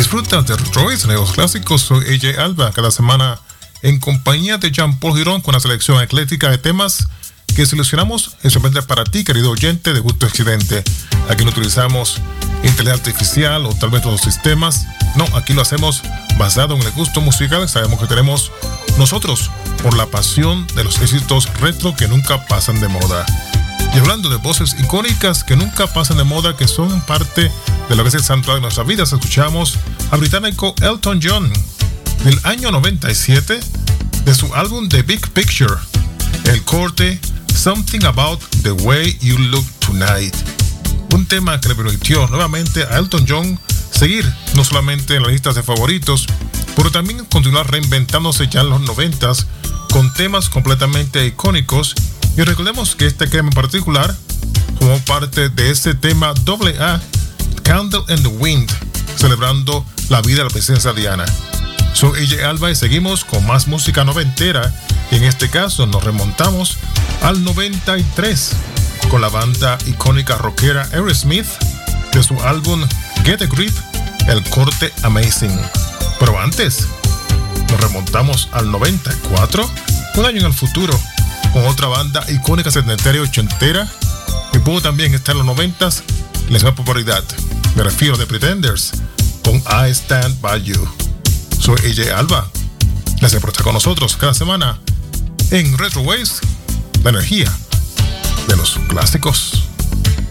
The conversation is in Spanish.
Disfruta de Royce, Nuevos Clásicos. Soy AJ Alba, cada semana en compañía de Jean-Paul Girón con una selección ecléctica de temas que seleccionamos especialmente para ti, querido oyente de Gusto Accidente. Aquí no utilizamos inteligencia artificial o tal vez los sistemas. No, aquí lo hacemos basado en el gusto musical. Sabemos que tenemos nosotros por la pasión de los éxitos retro que nunca pasan de moda. Y hablando de voces icónicas que nunca pasan de moda, que son parte de lo que es el santuario de nuestras vidas, escuchamos al británico Elton John del año 97 de su álbum The Big Picture, el corte Something About the Way You Look Tonight, un tema que le permitió nuevamente a Elton John seguir no solamente en las listas de favoritos, pero también continuar reinventándose ya en los 90s con temas completamente icónicos. Y recordemos que este tema en particular formó parte de ese tema AA, Candle in the Wind, celebrando la vida de la princesa Diana. Soy AJ Alba y seguimos con más música noventera, y en este caso nos remontamos al 93 con la banda icónica rockera Aerosmith de su álbum Get a Grip, el corte Amazing. Pero antes nos remontamos al 94, un año en el futuro, con otra banda icónica setentera y ochentera que pudo también estar en los 90s y les da popularidad. Me refiero a The Pretenders con I Stand By You. Soy AJ Alba. Gracias por estar con nosotros cada semana en Retro Waves, la energía de los clásicos.